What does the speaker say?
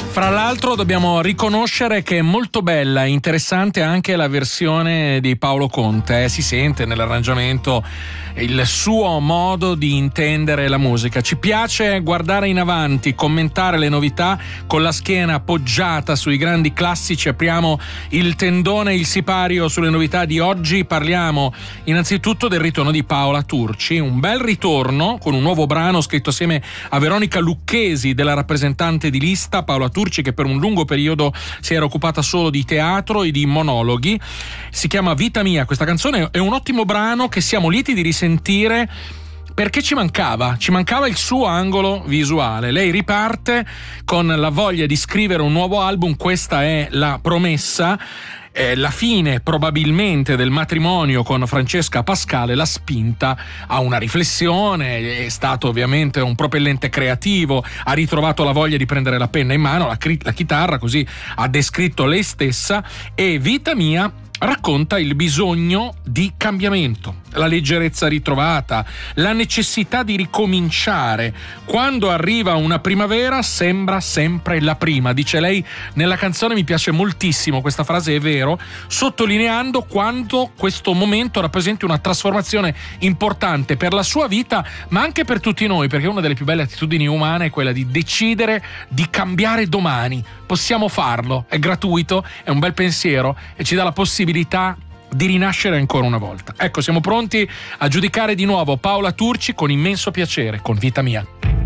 Fra l'altro dobbiamo riconoscere che è molto bella e interessante anche la versione di Paolo Conte, si sente nell'arrangiamento il suo modo di intendere la musica. Ci piace guardare in avanti, commentare le novità con la schiena appoggiata sui grandi classici. Apriamo il tendone, il sipario sulle novità di oggi. Parliamo innanzitutto del ritorno di Paola Turci, un bel ritorno con un nuovo brano scritto assieme a Veronica Lucchesi, della rappresentante di lista. Paola Turci, che per un lungo periodo si era occupata solo di teatro e di monologhi. Si chiama Vita Mia questa canzone, è un ottimo brano che siamo lieti di risentire perché ci mancava il suo angolo visuale. Lei riparte con la voglia di scrivere un nuovo album, questa è la promessa. La fine probabilmente del matrimonio con Francesca Pascale l'ha spinta a una riflessione, è stato ovviamente un propellente creativo, ha ritrovato la voglia di prendere la penna in mano, la chitarra, così ha descritto lei stessa, e Vita Mia racconta il bisogno di cambiamento, la leggerezza ritrovata, la necessità di ricominciare. Quando arriva una primavera sembra sempre la prima, dice lei nella canzone. Mi piace moltissimo questa frase, è vero, sottolineando quanto questo momento rappresenti una trasformazione importante per la sua vita, ma anche per tutti noi, perché una delle più belle attitudini umane è quella di decidere di cambiare domani. Possiamo farlo, è gratuito, è un bel pensiero e ci dà la possibilità di rinascere ancora una volta. Ecco, siamo pronti a giudicare di nuovo Paola Turci con immenso piacere, con Vita Mia.